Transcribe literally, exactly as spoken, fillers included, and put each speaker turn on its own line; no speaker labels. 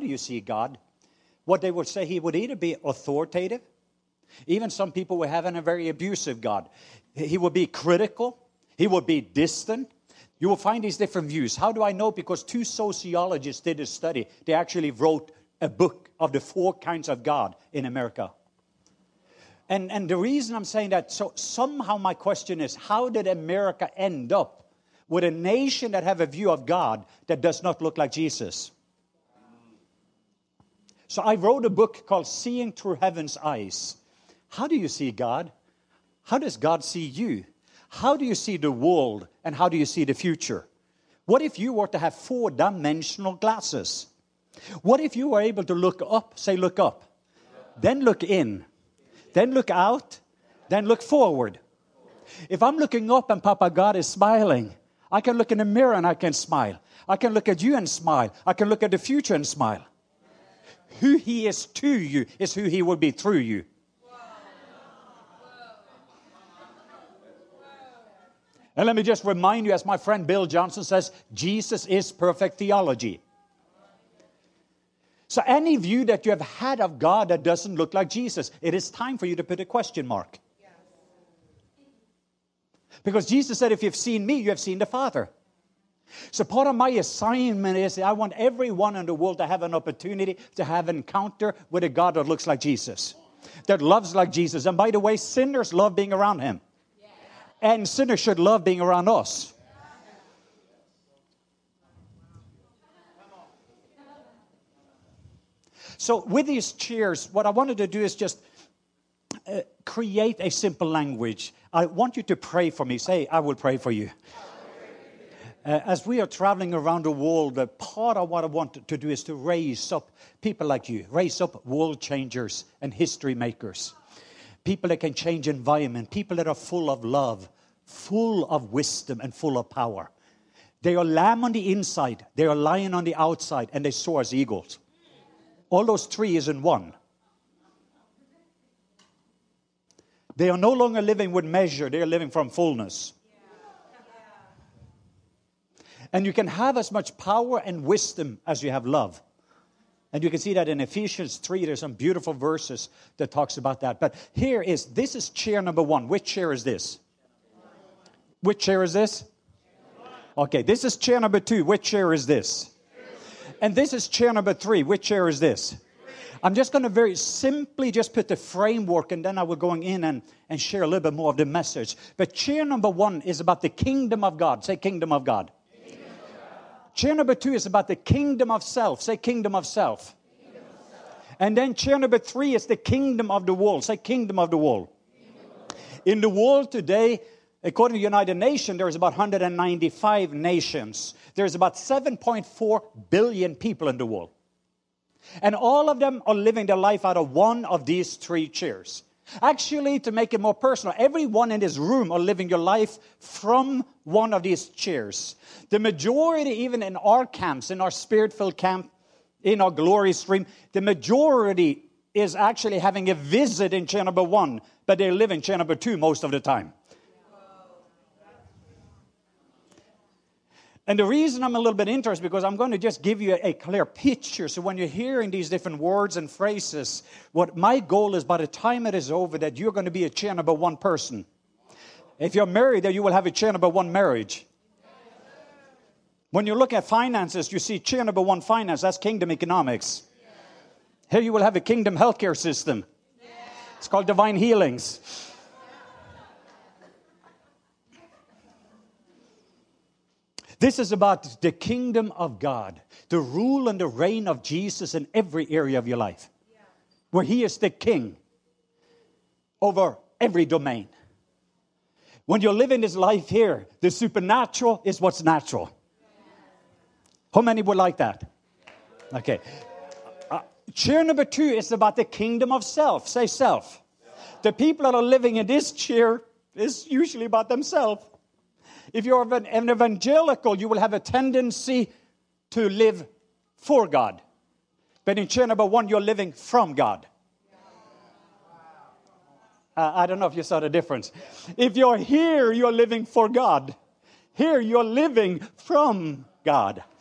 do you see God? What they would say, he would either be authoritative. Even some people were having a very abusive God. He would be critical. He would be distant. You will find these different views. How do I know? Because two sociologists did a study. They actually wrote a book of the four kinds of God in America. And, and the reason I'm saying that, so somehow my question is, how did America end up with a nation that have a view of God that does not look like Jesus? So I wrote a book called Seeing Through Heaven's Eyes. How do you see God? How does God see you? How do you see the world? And how do you see the future? What if you were to have four-dimensional glasses? What if you were able to look up, say look up, then look in, then look out, then look forward? If I'm looking up and Papa God is smiling, I can look in the mirror and I can smile. I can look at you and smile. I can look at the future and smile. Who he is to you is who he will be through you. And let me just remind you, as my friend Bill Johnson says, Jesus is perfect theology. So any view that you have had of God that doesn't look like Jesus, it is time for you to put a question mark. Because Jesus said, if you've seen me, you have seen the Father. So part of my assignment is I want everyone in the world to have an opportunity to have an encounter with a God that looks like Jesus, that loves like Jesus. And by the way, sinners love being around him. And sinners should love being around us. So with these chairs, what I wanted to do is just uh, create a simple language. I want you to pray for me. Say, I will pray for you. Uh, as we are traveling around the world, uh, part of what I want to do is to raise up people like you. Raise up world changers and history makers. People that can change environment. People that are full of love, full of wisdom, and full of power. They are lamb on the inside. They are lion on the outside. And they soar as eagles. All those three is in one. They are no longer living with measure. They are living from fullness. And you can have as much power and wisdom as you have love. And you can see that in Ephesians three. There's some beautiful verses that talks about that. But here is, this is chair number one. Which chair is this? Which chair is this? Okay, this is chair number two. Which chair is this? And this is chair number three. Which chair is this? I'm just going to very simply just put the framework, and then I will go in and, and share a little bit more of the message. But chair number one is about the kingdom of God. Say kingdom of God. Kingdom of God. Chair number two is about the kingdom of self. Say kingdom of self. Kingdom of self. And then chair number three is the kingdom of the world. Say kingdom of the world. Of the world. In the world today, according to the United Nations, there's about one hundred ninety-five nations. There's about seven point four billion people in the world. And all of them are living their life out of one of these three chairs. Actually, to make it more personal, everyone in this room are living your life from one of these chairs. The majority, even in our camps, in our spirit-filled camp, in our glory stream, the majority is actually having a visit in chair number one, but they live in chair number two most of the time. And the reason I'm a little bit interested, because I'm going to just give you a, a clear picture. So when you're hearing these different words and phrases, what my goal is by the time it is over, that you're going to be a chair number one person. If you're married, that you will have a chair number one marriage. When you look at finances, you see chair number one finance. That's kingdom economics. Here you will have a kingdom healthcare system. It's called divine healings. This is about the kingdom of God, the rule and the reign of Jesus in every area of your life, where he is the king over every domain. When you're living this life here, the supernatural is what's natural. How many would like that? Okay. Uh, chair number two is about the kingdom of self. Say self. The people that are living in this chair is usually about themselves. If you're an evangelical, you will have a tendency to live for God. But in chair number one, you're living from God. Uh, I don't know if you saw the difference. If you're here, you're living for God. Here, you're living from God.